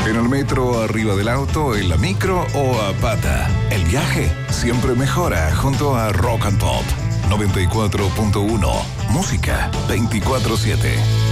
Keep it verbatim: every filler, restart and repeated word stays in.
En el metro, arriba del auto, en la micro o a pata. El viaje siempre mejora junto a Rock and Pop. noventa y cuatro punto uno. Música veinticuatro siete.